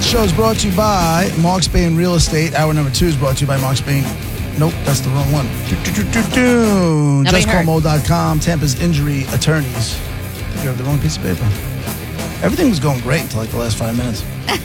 show is brought to you by Mark Spain Real Estate. Hour number 2 is brought to you by Mark Spain. Nope, that's the wrong one. JustCallMo.com, Tampa's Injury Attorneys. You have the wrong piece of paper. Everything was going great until like the last 5 minutes.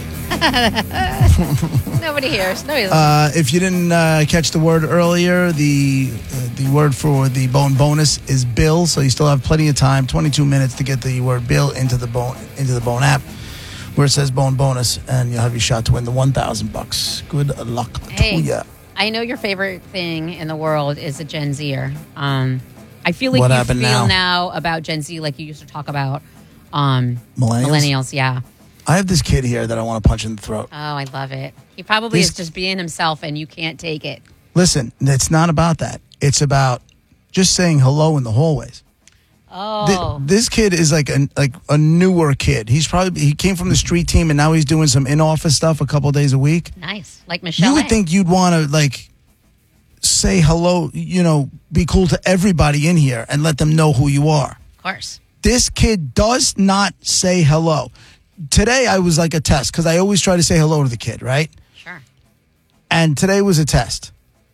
Nobody hears. Nobody if you didn't catch the word earlier, the word for the bone bonus is bill. So you still have plenty of time, 22 minutes to get the word bill into the bone app, where it says bone bonus, and you'll have your shot to win the $1,000. Good luck to you. I know your favorite thing in the world is a Gen Zer. I feel like What you happened feel now? now about Gen Z like you used to talk about Millennials? Yeah. I have this kid here that I want to punch in the throat. Oh, I love it. He probably is just being himself, and you can't take it. Listen, it's not about that. It's about just saying hello in the hallways. Oh. This kid is like a newer kid. He came from the street team, and now he's doing some in-office stuff a couple days a week. Nice. Like Michelle. You would think you'd want to like say hello, be cool to everybody in here and let them know who you are. Of course. This kid does not say hello. Today I was like a test because I always try to say hello to the kid, right? Sure. And today was a test.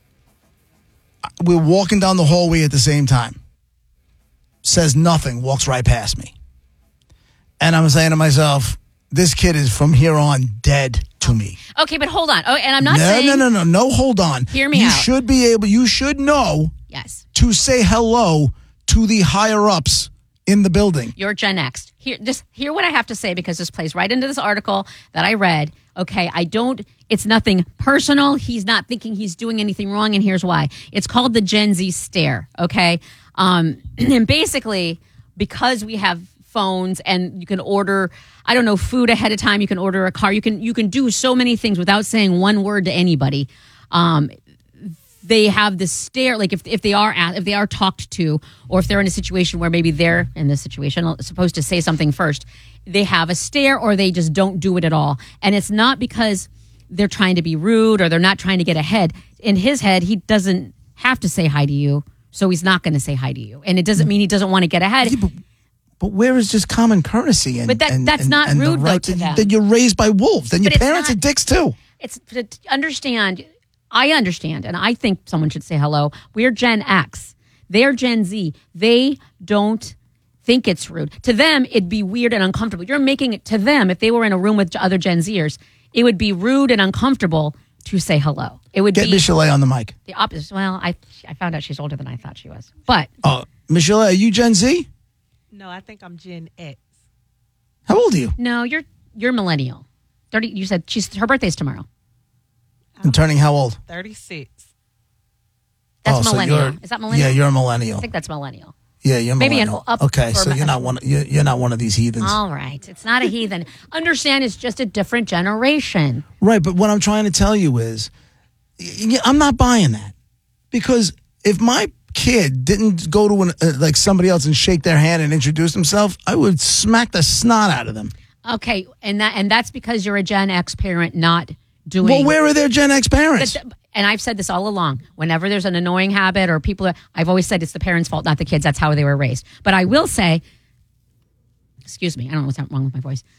We're walking down the hallway at the same time. Says nothing, walks right past me. And I'm saying to myself, this kid is from here on dead to me. Okay, but hold on. Oh, and I'm not saying... No, hold on. Hear me out. You should know Yes. to say hello to the higher-ups in the building. You're Gen X. Hear what I have to say, because this plays right into this article that I read. Okay, it's nothing personal. He's not thinking he's doing anything wrong, and here's why. It's called the Gen Z stare, okay? And basically, because we have phones and you can order, food ahead of time, you can order a car, you can do so many things without saying one word to anybody. They have this stare, like if they are talked to, or if they're in a situation where maybe they're in this situation supposed to say something first, they have a stare, or they just don't do it at all. And it's not because they're trying to be rude or they're not trying to get ahead. In his head, he doesn't have to say hi to you, so he's not going to say hi to you. And it doesn't mean he doesn't want to get ahead. Yeah, but where is just common courtesy? That's not rude, though, to them. Then you're raised by wolves. Then your parents are dicks, too. It's to understand. I understand, and I think someone should say hello. We're Gen X. They're Gen Z. They don't think it's rude. To them, it'd be weird and uncomfortable. You're making it to them, if they were in a room with other Gen Zers, it would be rude and uncomfortable to say hello. It would Get Michelle on the mic. The opposite. Well, I found out she's older than I thought she was. But Michelle, are you Gen Z? No, I think I'm Gen X. How old are you? No, you're millennial. 30. You said her birthday's tomorrow. I'm turning how old? 36. That's millennial. Is that millennial? Yeah, you're a millennial. I think that's millennial. Yeah, you're millennial. Maybe okay, so you're not one of these heathens. All right, it's not a heathen. Understand, it's just a different generation. Right, but what I'm trying to tell you is, I'm not buying that, because if my kid didn't go to like somebody else and shake their hand and introduce himself, I would smack the snot out of them. Okay, and that's because you're a Gen X parent, not doing. Well, where are their Gen X parents? And I've said this all along. Whenever there's an annoying habit or I've always said it's the parents' fault, not the kids. That's how they were raised. But I will say, excuse me, I don't know what's wrong with my voice.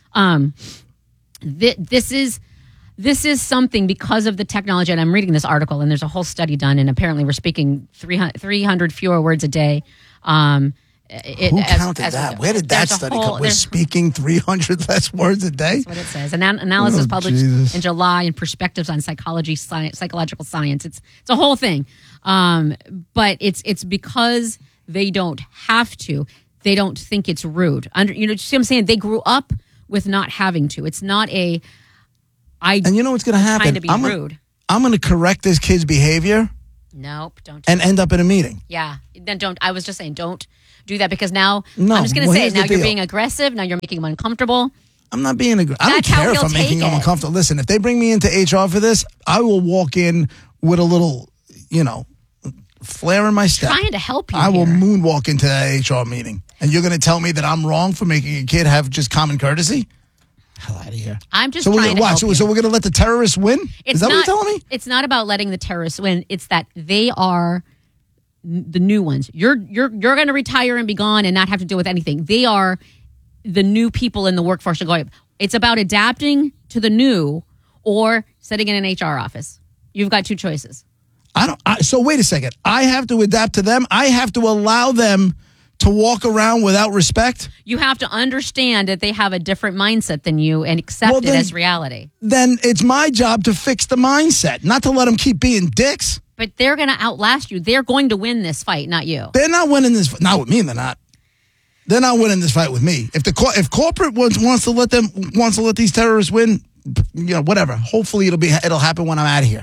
This is something because of the technology. And I'm reading this article, and there's a whole study done, and apparently we're speaking 300 fewer words a day. Who counted that? Where did that study come? We're speaking 300 less words a day? That's what it says. An analysis published in July in Perspectives on Psychological Science. It's a whole thing. But it's because they don't have to. They don't think it's rude. You see what I'm saying? They grew up with not having to. It's not and you know what's going to happen? Trying to be rude. I'm going to correct this kid's behavior. Nope, don't. And end up in a meeting. Yeah. Then don't. I was just saying, don't do that, because now I'm just going to say it. Now you're being aggressive. Now you're making him uncomfortable. I'm not being aggressive. I don't care if I'm making him uncomfortable. Listen, if they bring me into HR for this, I will walk in with a little, flare in my step. Trying to help you. I will moonwalk into that HR meeting. And you're going to tell me that I'm wrong for making a kid have just common courtesy? Hell out of here. I'm just trying to help you. So we're going to let the terrorists win? Is that what you're telling me? It's not about letting the terrorists win. It's that they are the new ones. You're going to retire and be gone and not have to deal with anything. They are the new people in the workforce are going. It's about adapting to the new or sitting in an HR office. You've got two choices. So wait a second. I have to adapt to them. I have to allow them to walk around without respect. You have to understand that they have a different mindset than you and accept it as reality. Then it's my job to fix the mindset, not to let them keep being dicks. But they're going to outlast you. They're going to win this fight, not you. They're not winning this. Not with me. They're not. They're not winning this fight with me. If corporate wants to let these terrorists win, whatever. Hopefully it'll happen when I'm out of here.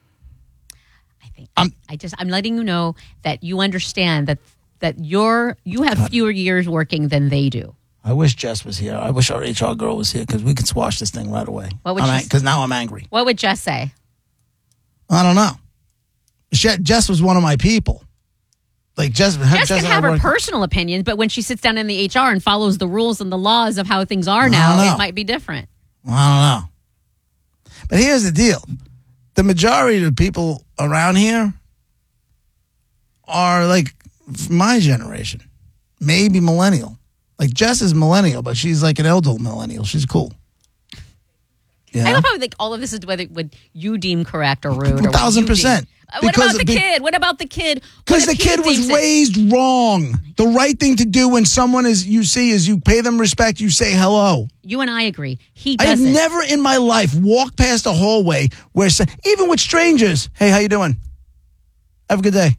I'm letting you know that you understand that you have fewer years working than they do. I wish Jess was here. I wish our HR girl was here because we could squash this thing right away. Because now I'm angry. What would Jess say? I don't know. Jess was one of my people. Like Jess can have her personal opinions, but when she sits down in the HR and follows the rules and the laws of how things are now, it might be different. I don't know. But here's the deal. The majority of the people around here are like my generation, maybe millennial. Like Jess is millennial, but she's like an elder millennial. She's cool. Yeah. I love how all of this is whether what you deem correct or rude. 1,000%. What about the kid? What about the kid? Because the kid was raised wrong. The right thing to do when someone is you pay them respect, you say hello. You and I agree. I have never in my life walked past a hallway where, even with strangers, hey, how you doing? Have a good day.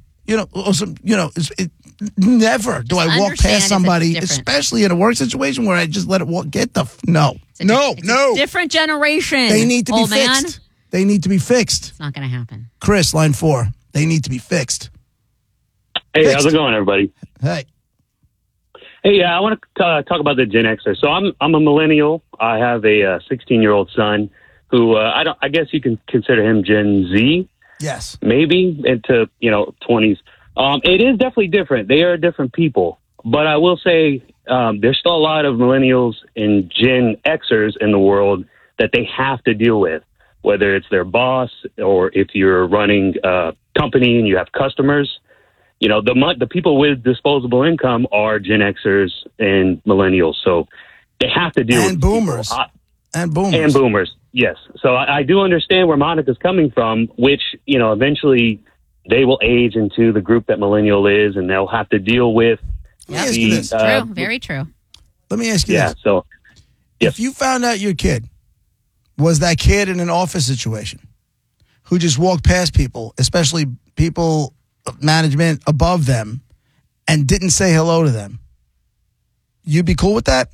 Never do I walk past somebody, especially in a work situation where I just let it get no. A different generation. They need to be fixed. Man. They need to be fixed. It's not going to happen. Chris, line 4. They need to be fixed. Hey, how's it going, everybody? Hey. Hey, I want to talk about the Gen Xer. So I'm a millennial. I have a 16-year-old son who I guess you can consider him Gen Z. Yes. Maybe into 20s. It is definitely different. They are different people. But I will say there's still a lot of millennials and Gen Xers in the world that they have to deal with, whether it's their boss or if you're running a company and you have customers. The people with disposable income are Gen Xers and millennials. So they have to deal with boomers. And boomers, yes. So I do understand where Monica's coming from, which, eventually they will age into the group that millennial is, and they'll have to deal with. Let me ask you this. True, very true. Let me ask you this. So if you found out your kid was that kid in an office situation who just walked past people, especially people, management above them, and didn't say hello to them, you'd be cool with that?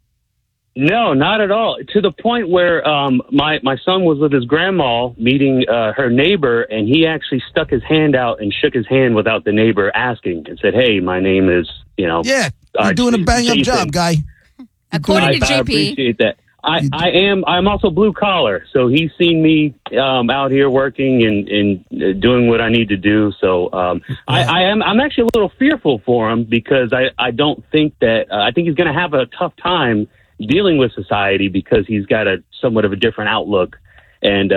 No, not at all. To the point where my son was with his grandma meeting her neighbor, and he actually stuck his hand out and shook his hand without the neighbor asking and said, "Hey, my name is, Yeah, you're doing a bang-up job, guy. According to JP. I appreciate that. I'm also blue collar, so he's seen me out here working and doing what I need to do. So I'm actually a little fearful for him because I don't think that I think he's going to have a tough time dealing with society because he's got a somewhat of a different outlook, and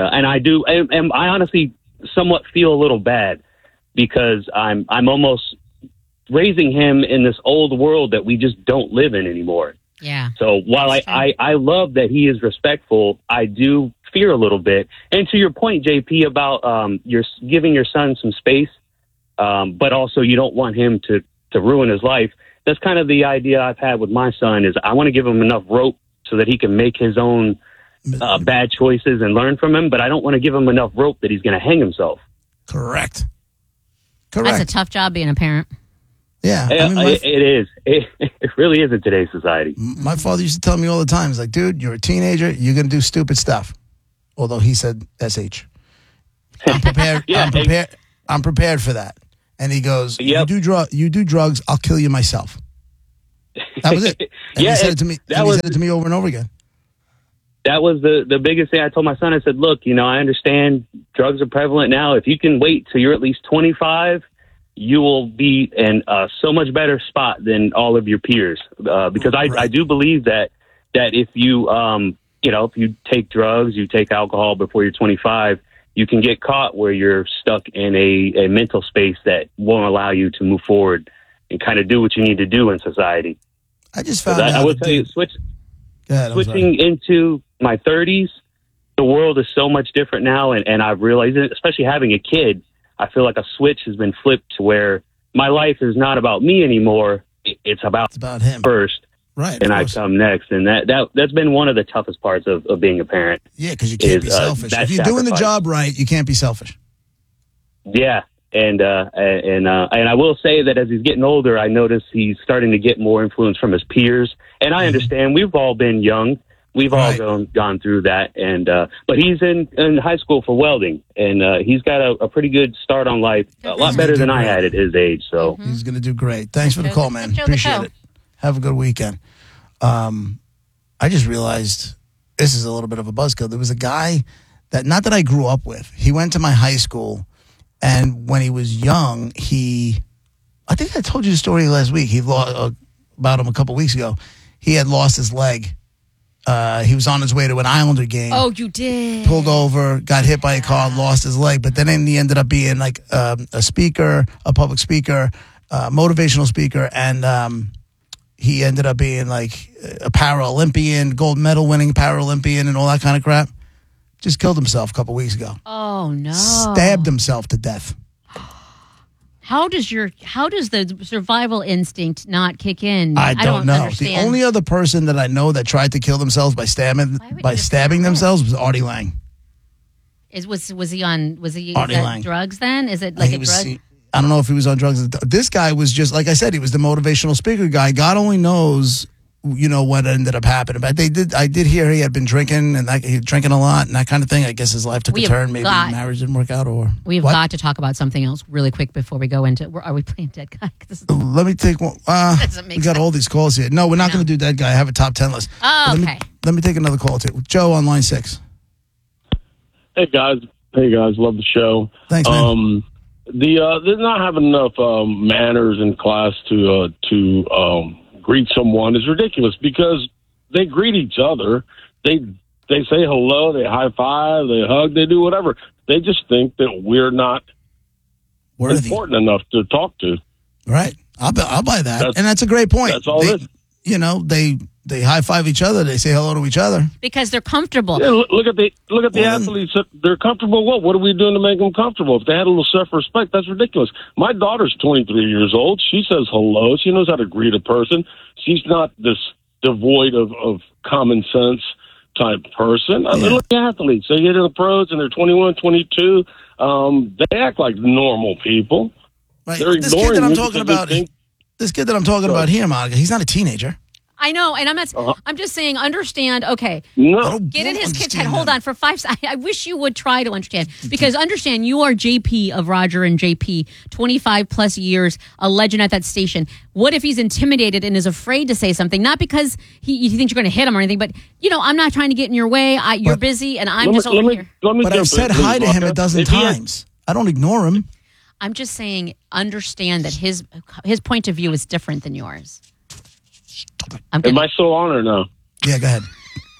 I honestly somewhat feel a little bad because I'm almost raising him in this old world that we just don't live in anymore. Yeah. So while I love that he is respectful, I do fear a little bit. And to your point, JP, about you're giving your son some space, but also you don't want him to ruin his life. That's kind of the idea I've had with my son is I want to give him enough rope so that he can make his own bad choices and learn from him, but I don't want to give him enough rope that he's going to hang himself. Correct. That's a tough job being a parent. Yeah. It is. It really is in today's society. My father used to tell me all the time, he's like, dude, you're a teenager, you're going to do stupid stuff. Although he said SH. I'm prepared. I'm prepared for that. And he goes, yep. You do drugs, I'll kill you myself. That was it. And he said it to me. He said it to me over and over again. That was the biggest thing I told my son. I said, look, I understand drugs are prevalent now. If you can wait till you're at least 25, you will be in a so much better spot than all of your peers. Because I do believe that if you, if you take drugs, you take alcohol before you're 25, you can get caught where you're stuck in a mental space that won't allow you to move forward and kind of do what you need to do in society. I just found out. I will tell you, switch. Go ahead, I'm switching into my 30s, the world is so much different now, and I've realized it, especially having a kid, I feel like a switch has been flipped to where my life is not about me anymore. It's about him first. Right. And I come next. And that's been one of the toughest parts of being a parent. Yeah, because you can't be selfish. If you're doing the job right, you can't be selfish. Yeah. And I will say that as he's getting older, I notice he's starting to get more influence from his peers. And I understand we've all been young. We've all gone through that. And but he's in high school for welding, and he's got a pretty good start on life, a lot better than I had at his age. So he's going to do great. Thanks for the call, man. Appreciate it. Have a good weekend. I just realized this is a little bit of a buzzkill. There was a guy that, not that I grew up with. He went to my high school, and when he was young, I think I told you the story last week. He lost about him a couple weeks ago. He had lost his leg. He was on his way to an Islander game. Oh, you did. Pulled over, got hit by a car, lost his leg. But then he ended up being like a speaker, a public speaker, motivational speaker, and he ended up being like a Paralympian, gold medal winning Paralympian, and all that kind of crap. Just killed himself a couple weeks ago. Oh no! Stabbed himself to death. How does the survival instinct not kick in? I don't know. Understand. The only other person that I know that tried to kill themselves by stabbing themselves was Artie Lang. Was he on Artie Lang. drugs then? Is it like a drug? I don't know if he was on drugs. This guy was just, like I said, he was the motivational speaker guy. God only knows, what ended up happening. But I did hear he had been drinking, and he was drinking a lot and that kind of thing. I guess his life took a turn. Maybe marriage didn't work out, or we've got to talk about something else really quick before we go into. Are we playing Dead Guy? Let me take one. We got all these calls here. No, we're not going to do Dead Guy. I have a top 10 list. Oh, okay. Let me take another call too. Joe on line 6. Hey guys, love the show. Thanks, man. They're not having enough manners in class to greet someone is ridiculous, because they greet each other. They say hello, they high five, they hug, they do whatever. They just think that we're not important enough to talk to. Right. I'll buy that. And that's a great point. That's all it is. They high five each other. They say hello to each other because they're comfortable. Yeah, look at the athletes. They're comfortable. What are we doing to make them comfortable? If they had a little self-respect, that's ridiculous. My daughter's 23 years old. She says hello. She knows how to greet a person. She's not this devoid of common sense type person. I mean, look at the athletes. They get in the pros and they're 21, 22. They act like normal people. Right. They're This kid that I'm talking about here, Monica, he's not a teenager. I know, and I'm not. I'm just saying. Understand? Okay, no. Get in his kid's head. Hold on for 5 seconds. I wish you would try to understand, because understand, you are JP of Roger and JP, 25 plus years, a legend at that station. What if he's intimidated and is afraid to say something? Not because he thinks you're going to hit him or anything, but I'm not trying to get in your way. You're busy, and I'm just over here. But I've said hi to him a dozen times. I don't ignore him. I'm just saying, understand that his point of view is different than yours. Am I still on or no? Yeah, go ahead.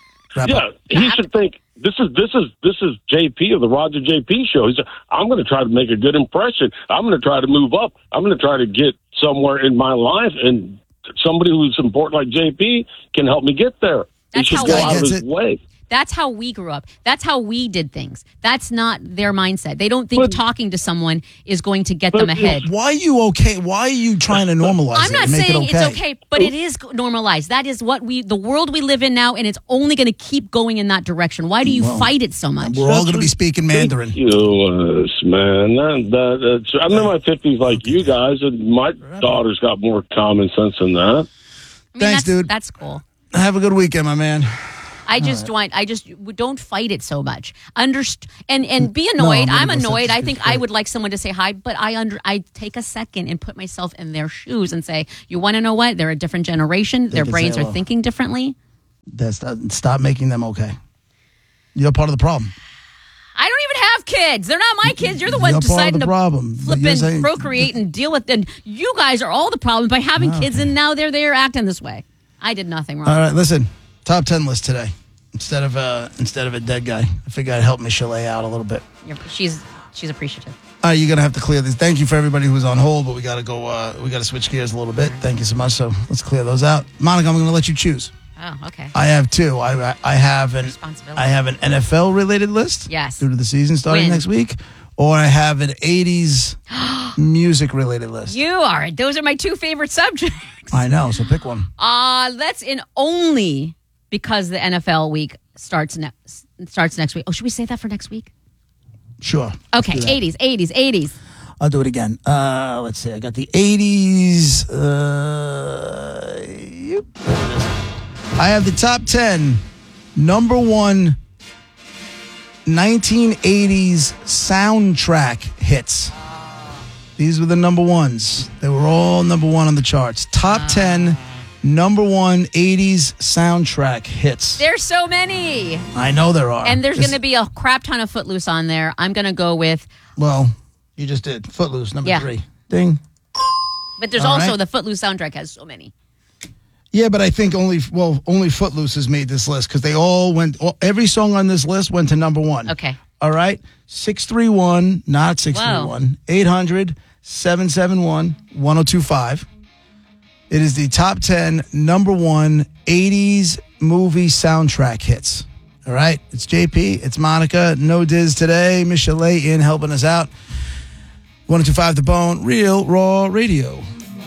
He should think this is JP of the Roger JP show. He said, I'm going to try to make a good impression. I'm going to try to move up. I'm going to try to get somewhere in my life, and somebody who's important like JP can help me get there. He should go out of his way. That's how we grew up. That's how we did things. That's not their mindset. They don't think talking to someone is going to get them ahead. Why are you okay? Why are you trying to normalize it? I'm not saying it's okay, but it is normalized. That is the world we live in now, and it's only going to keep going in that direction. Why do you fight it so much? We're all going to be speaking Mandarin. Ridiculous, man. I'm in my 50s like you guys, and my daughter's got more common sense than that. Thanks, dude. That's cool. Have a good weekend, my man. I just don't fight it so much. And be annoyed. I'm annoyed. I think I would like someone to say hi, but I take a second and put myself in their shoes and say, you want to know what? They're a different generation. Their brains are thinking differently. Stop making them okay. You're part of the problem. I don't even have kids. They're not my kids. You're the one deciding to flip and procreate and deal with. And you guys are all the problem by having kids, and now they're there acting this way. I did nothing wrong. All right, listen. Top 10 list today. Instead of a dead guy, I figured I'd help Michelle out a little bit. She's appreciative. All right, you're gonna have to clear these. Thank you for everybody who was on hold, but we gotta go. We gotta switch gears a little bit. Thank you so much. So let's clear those out. Monica, I'm gonna let you choose. Oh, okay. I have two. I have an Responsibility. NFL related list. Yes. Due to the season starting Win. next week, or I have an 80s music related list. Those are my two favorite subjects. I know. So pick one. Let's in only because the NFL week starts next week. Oh, should we say that for next week? Sure. Okay, 80s. I'll do it again. Let's see. I got the 80s. Yep. There it is. I have the top 10 number one 1980s soundtrack hits. These were the number ones. They were all number one on the charts. Top 10 number one 80s soundtrack hits. There's so many. I know there are. And there's going to be a crap ton of Footloose on there. I'm going to go with... Well, you just did. Footloose, number 3. Ding. But there's All also right. the Footloose soundtrack has so many. Yeah, but I think only Footloose has made this list because they all went. Every song on this list went to number one. Okay. All right. 631, not 631. 800-771-1025. It is the top 10 number one 80s movie soundtrack hits. All right. It's JP. It's Monica. No Diz today. Michelle in helping us out. 1025 The Bone. Real Raw Radio.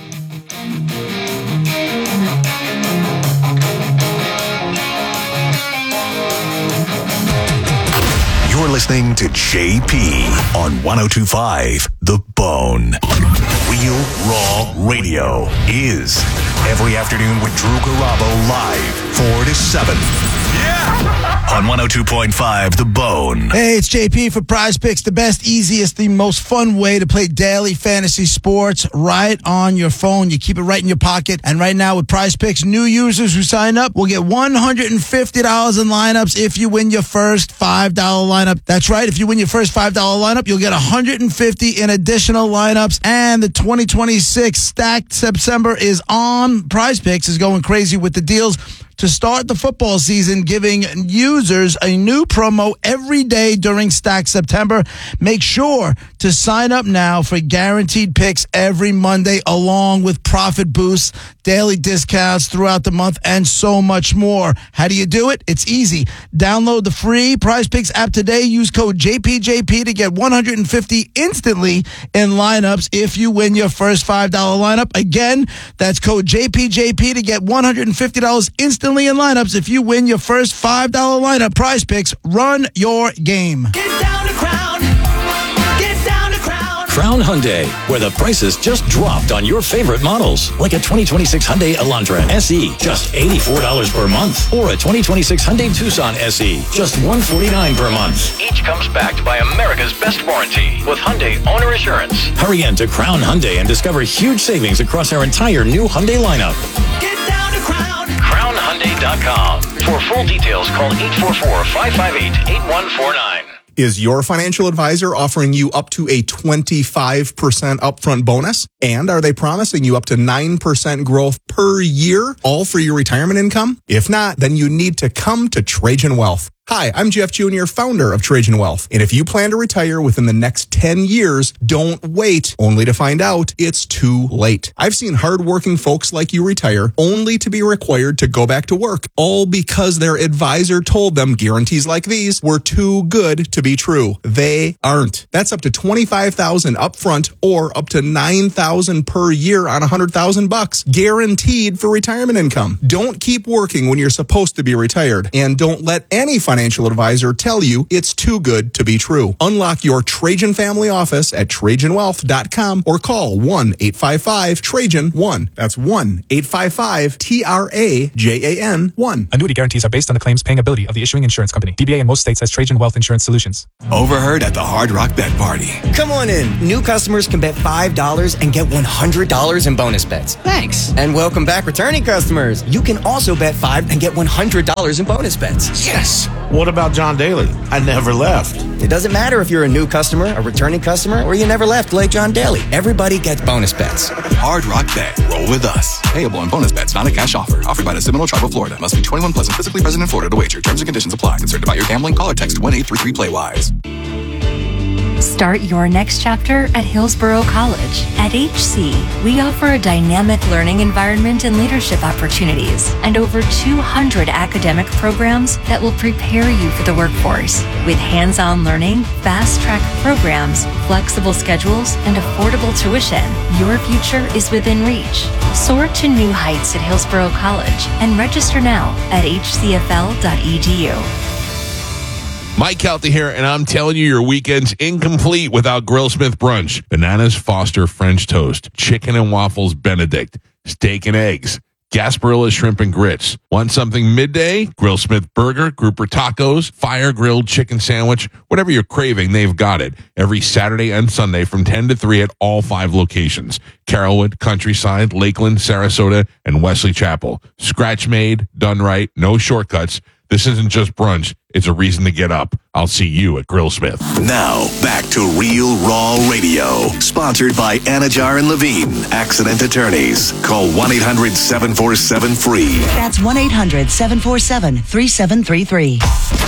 You're listening to JP on 1025 The Bone. Real Raw Radio is every afternoon with Drew Garabo live 4 to 7. Yeah! On 102.5 The Bone. Hey, it's JP for Prize Picks, the best, easiest, the most fun way to play daily fantasy sports right on your phone. You keep it right in your pocket. And right now with Prize Picks, new users who sign up will get $150 in lineups if you win your first $5 lineup. That's right. If you win your first $5 lineup, you'll get $150 in additional lineups. And the 2026 Stacked September is on. Prize Picks is going crazy with the deals to start the football season, giving users a new promo every day during Stack September. Make sure to sign up now for guaranteed picks every Monday, along with profit boosts, daily discounts throughout the month, and so much more. How do you do it? It's easy. Download the free Prize Picks app today. Use code JPJP to get $150 instantly in lineups if you win your first $5 lineup. Again, that's code JPJP to get $150 instantly in lineups if you win your first $5 lineup. Prize Picks, run your game. Get down to Crown. Get down to Crown. Crown Hyundai, where the prices just dropped on your favorite models. Like a 2026 Hyundai Elantra SE, just $84 per month. Or a 2026 Hyundai Tucson SE, just $149 per month. Each comes backed by America's best warranty with Hyundai Owner Assurance. Hurry in to Crown Hyundai and discover huge savings across our entire new Hyundai lineup. Get down to Crown. CrownHyundai.com. For full details, call 844-558-8149. Is your financial advisor offering you up to a 25% upfront bonus? And are they promising you up to 9% growth per year, all for your retirement income? If not, then you need to come to Trajan Wealth. Hi, I'm Jeff Jr., founder of Trajan Wealth. And if you plan to retire within the next 10 years, don't wait only to find out it's too late. I've seen hardworking folks like you retire only to be required to go back to work, all because their advisor told them guarantees like these were too good to be true. They aren't. That's up to $25,000 upfront or up to $9,000 per year on $100,000, guaranteed for retirement income. Don't keep working when you're supposed to be retired, and don't let any financial advisor tell you it's too good to be true. Unlock your Trajan family office at TrajanWealth.com or call 1-855-TRAJAN-1. That's 1-855-TRAJAN-1. Annuity guarantees are based on the claims paying ability of the issuing insurance company. DBA in most states has Trajan Wealth Insurance Solutions. Overheard at the Hard Rock Bet Party. Come on in. New customers can bet $5 and get $100 in bonus bets. Thanks. And welcome back, returning customers. You can also bet $5 and get $100 in bonus bets. Yes. What about John Daly? I never left. It doesn't matter if you're a new customer, a returning customer, or you never left like John Daly. Everybody gets bonus bets. Hard Rock Bet. Roll with us. Payable on bonus bets, not a cash offer. Offered by the Seminole Tribe of Florida. Must be 21 plus and physically present in Florida to wager. Terms and conditions apply. Concerned about your gambling? Call or text 1-833-PLAY-WISE. Start your next chapter at Hillsborough College. At HC, we offer a dynamic learning environment and leadership opportunities, and over 200 academic programs that will prepare you for the workforce. With hands-on learning, fast-track programs, flexible schedules, and affordable tuition, your future is within reach. Soar to new heights at Hillsborough College and register now at hcfl.edu. Mike Kelty here, and I'm telling you, your weekend's incomplete without Grillsmith Brunch. Bananas Foster French Toast, Chicken and Waffles Benedict, Steak and Eggs, Gasparilla Shrimp and Grits. Want something midday? Grillsmith Burger, Grouper Tacos, Fire Grilled Chicken Sandwich, whatever you're craving, they've got it. Every Saturday and Sunday from 10 to 3 at all 5 locations. Carrollwood, Countryside, Lakeland, Sarasota, and Wesley Chapel. Scratch made, done right, no shortcuts. This isn't just brunch, it's a reason to get up. I'll see you at Grillsmith. Now, back to Real Raw Radio. Sponsored by Anajar and Levine, Accident Attorneys. Call 1-800-747-FREE. That's 1-800-747-3733.